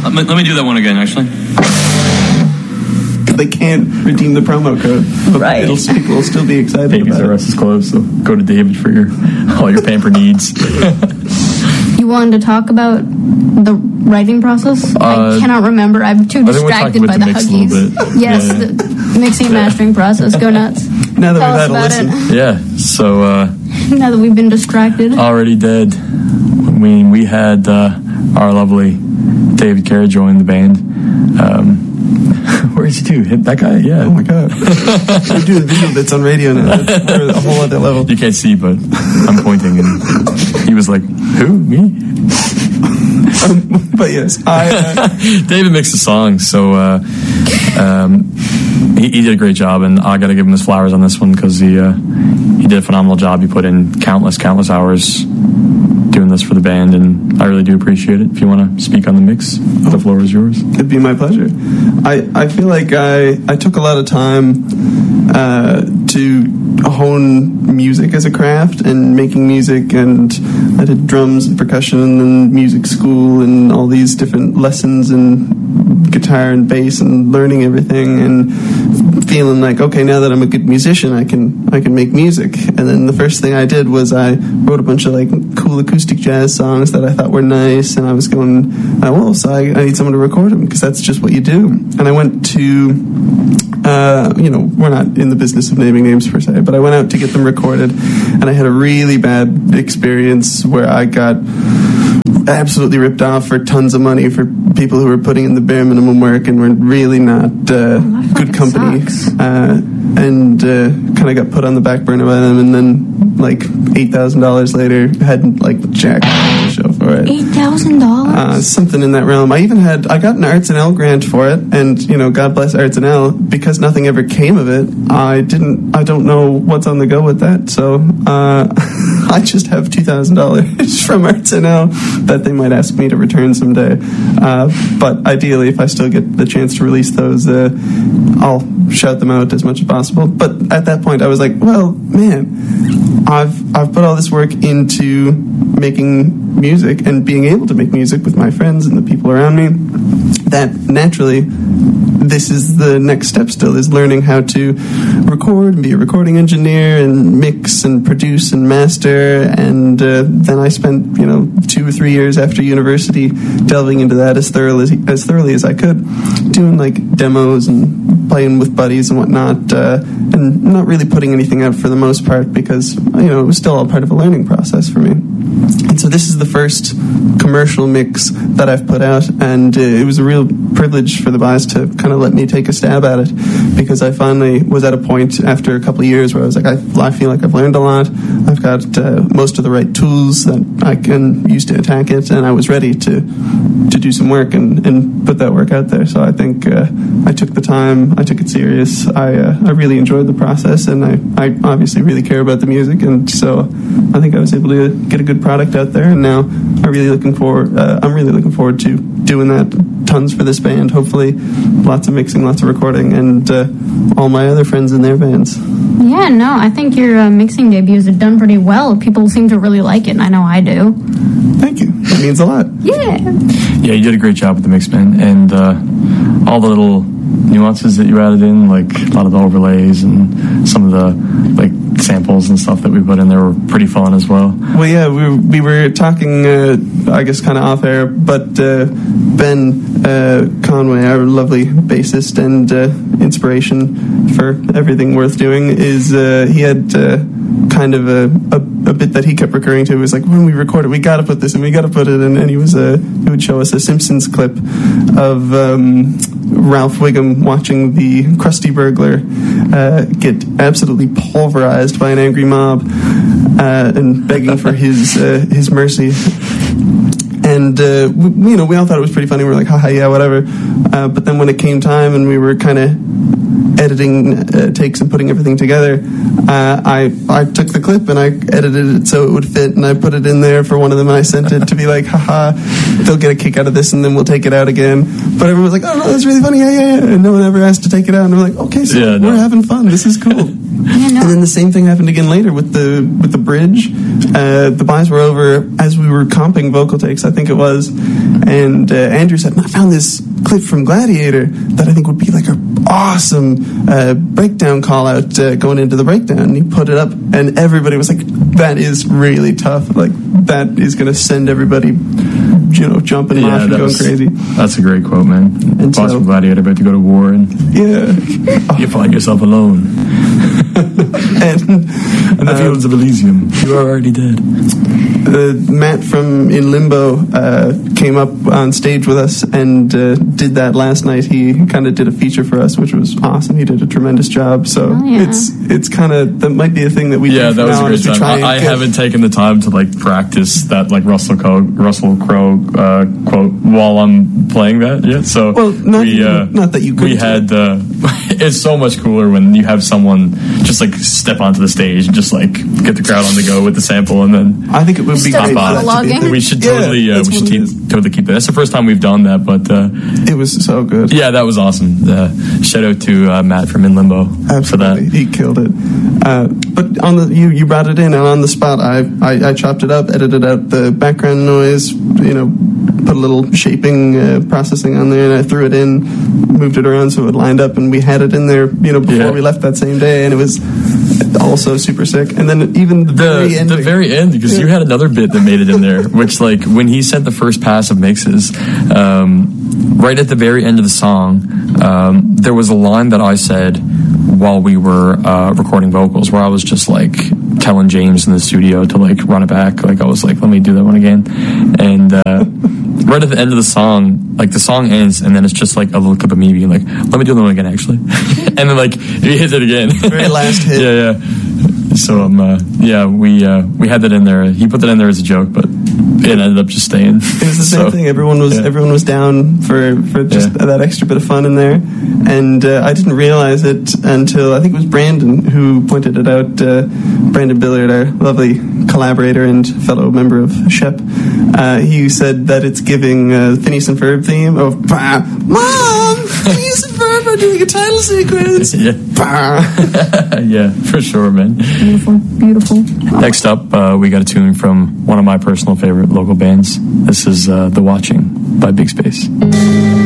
Let me do that one again, actually. They can't redeem the promo code. Right. People will still be excited Babies about R it. Us is closed, so go to David for all your pamper needs. You wanted to talk about the writing process? I cannot remember. I'm too distracted by the Huggies. Yes, Yeah. The mixing and mastering process. Go nuts. Now that Tell we've us had a about listen. Yeah, so Now that we've been distracted. already dead. We had our lovely David Carey join the band. Where is he too? Hit that guy? Yeah. Oh my god. We're doing video bits on radio now. We're at a whole other level. You can't see, but I'm pointing, and he was like, "Who? Me?" But yes, David mixed the songs, so he did a great job, and I got to give him his flowers on this one because he did a phenomenal job. He put in countless hours doing this for the band, and I really do appreciate it. If you want to speak on the mix, the floor is yours. It'd be my pleasure. I feel like I took a lot of time to hone music as a craft and making music, and I did drums and percussion and music school and all these different lessons and guitar and bass and learning everything and feeling like, okay, now that I'm a good musician, I can make music. And then the first thing I did was I wrote a bunch of like cool acoustic jazz songs that I thought were nice, and I was going, so I need someone to record them because that's just what you do. And I went to we're not in the business of naming names per se, but I went out to get them recorded, and I had a really bad experience where I got absolutely ripped off for tons of money for people who were putting in the bare minimum work and were really not good company, and kind of got put on the back burner by them, and then like $8,000 later had like jack to show for it. $8,000? Something in that realm. I got an Arts and L grant for it, and God bless Arts and L, because nothing ever came of it. I don't know what's on the go with that, so I just have $2,000 from Arts and L that they might ask me to return someday. But ideally, if I still get the chance to release those, I'll shout them out as much as possible. But at that point, I was like, well, man, I've put all this work into making music and being able to make music with my friends and the people around me, that naturally this is the next step still, is learning how to record and be a recording engineer and mix and produce and master. And then I spent 2 or 3 years after university delving into that as thoroughly as I could, doing like demos and playing with buddies and whatnot, and not really putting anything out for the most part because it was still all part of a learning process for me. And so this is the first commercial mix that I've put out, and it was a real privilege for the boys to kind of let me take a stab at it, because I finally was at a point after a couple of years where I was like, I feel like I've learned a lot. I've got most of the right tools that I can use to attack it, and I was ready to do some work and put that work out there. So I think I took the time, I took it serious. I really enjoyed the process, and I obviously really care about the music, and so I think I was able to get a good product out there. And now I'm really looking forward to doing that tons for this band. Hopefully, lots of mixing, lots of recording, and all my other friends in their bands. Yeah, no, I think your mixing debuts have done pretty well. People seem to really like it, and I know I do. Thank you. That means a lot. Yeah, you did a great job with the mix, man, and all the little nuances that you added in, like a lot of the overlays and some of the samples and stuff that we put in there were pretty fun as well. Well, yeah, we were talking, I guess, kind of off air, but Ben Conway, our lovely bassist and inspiration for everything worth doing, is he had kind of a bit that he kept recurring to. It was like, when we record it, we got to put this in, we got to put it in, and he would show us a Simpsons clip of Ralph Wiggum watching the Krusty Burglar get absolutely pulverized by an angry mob and begging for his mercy. And we all thought it was pretty funny. We were like, haha, yeah, whatever. But then when it came time and we were kind of editing takes and putting everything together, I took the clip and I edited it so it would fit, and I put it in there for one of them, and I sent it to be like, haha, they'll get a kick out of this, and then we'll take it out again. But everyone was like, oh no, that's really funny, yeah, and no one ever asked to take it out, and I'm like, okay, so we're having fun, this is cool. Yeah, no. And then the same thing happened again later with the bridge. The boys were over as we were comping vocal takes, I think it was, and Andrew said, I found this clip from Gladiator that I think would be like an awesome breakdown call out going into the breakdown. And he put it up, and everybody was like, that is really tough. Like, that is going to send everybody, jumping off and going crazy. That's a great quote, man. And boss from Gladiator about to go to war, and you find yourself alone. and the fields of Elysium, you are already dead. Matt from In Limbo came up on stage with us and did that last night. He kind of did a feature for us, which was awesome. He did a tremendous job. So it's kind of, that might be a thing that we do that was a great time. I haven't taken the time to practice that Russell Crowe quote while I'm playing that yet. So not that you could. We had it's so much cooler when you have someone just step onto the stage and just get the crowd on the go with the sample, and then I think it would be great. We should totally keep that. That's the first time we've done that, but it was so good. Yeah, that was awesome. Shout out to Matt from In Limbo. Absolutely, for that. He killed it. But on you brought it in, and on the spot, I chopped it up, edited out the background noise, put a little shaping processing on there, and I threw it in, moved it around so it lined up, and we had it in there, before we left that same day, and it was also super sick. And then even the very end, because you had another bit that made it in there, which when he sent the first pass of mixes, right at the very end of the song, there was a line that I said while we were recording vocals, where I was just telling James in the studio to run it back. I was let me do that one again. And right at the end of the song, the song ends, and then it's just a little clip of me being let me do that one again, actually. And then he hits it again. Very last hit. Yeah. So we had that in there. He put that in there as a joke, but it ended up just staying. It was the same thing. Everyone was down for just that extra bit of fun in there, and I didn't realize it until I think it was Brandon who pointed it out. Brandon Billard, our lovely collaborator and fellow member of SHEP, he said that it's giving Phineas and Ferb theme of Mom, Phineas and Ferb are doing a title sequence. Yeah, for sure, man. Beautiful. Next up, we got a tune from one of my personal favorite local bands. This is The Watching by Big Space.